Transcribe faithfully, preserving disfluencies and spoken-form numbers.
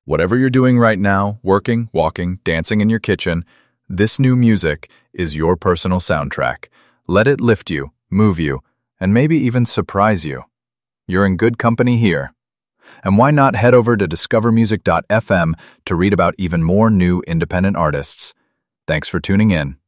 Whatever you're doing right now, working, walking, dancing in your kitchen, this new music is your personal soundtrack. Let it lift you, move you, and maybe even surprise you. You're in good company here. And why not head over to discover music dot f m to read about even more new independent artists? Thanks for tuning in.